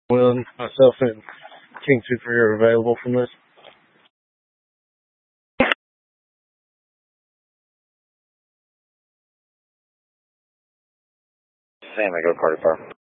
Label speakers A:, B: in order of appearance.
A: Will, myself, and King Super are available from this. Sam, I go to Carter Park.